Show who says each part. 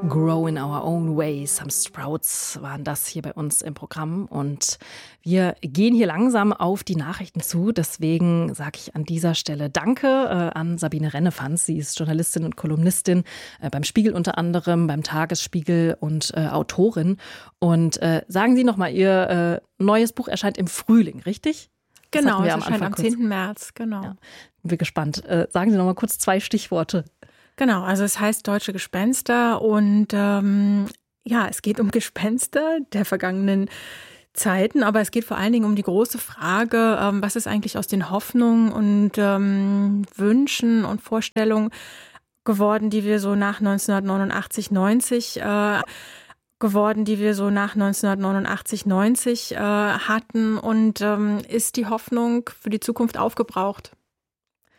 Speaker 1: Grow in Our Own Way. Some Sprouts waren das hier bei uns im Programm. Und wir gehen hier langsam auf die Nachrichten zu. Deswegen sage ich an dieser Stelle Danke an Sabine Rennefanz. Sie ist Journalistin und Kolumnistin beim Spiegel unter anderem, beim Tagesspiegel und Autorin. Und sagen Sie nochmal, Ihr neues Buch erscheint im Frühling, richtig?
Speaker 2: Genau, es erscheint am 10. März, genau.
Speaker 1: Ja, bin gespannt. Sagen Sie nochmal kurz 2 Stichworte.
Speaker 2: Genau, also es heißt Deutsche Gespenster und es geht um Gespenster der vergangenen Zeiten, aber es geht vor allen Dingen um die große Frage, was ist eigentlich aus den Hoffnungen und Wünschen und Vorstellungen geworden, die wir so nach 1989, 90 hatten und ist die Hoffnung für die Zukunft aufgebraucht?